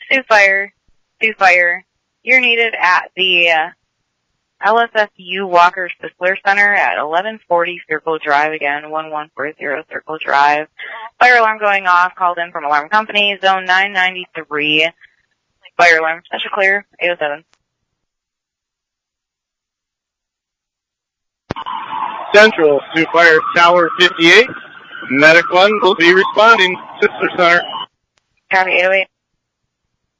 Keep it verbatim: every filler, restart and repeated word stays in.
Sioux Fire, Sioux Fire. You're needed at the uh, L S S U Walker Sisler Center at eleven forty Circle Drive. Again, one one four zero Circle Drive. Fire alarm going off. Called in from alarm company, zone nine ninety-three. Fire alarm. Special clear, eight oh seven. Central to Fire Tower fifty-eight. Medic one will be responding. Sisler Center. Copy, eight oh eight.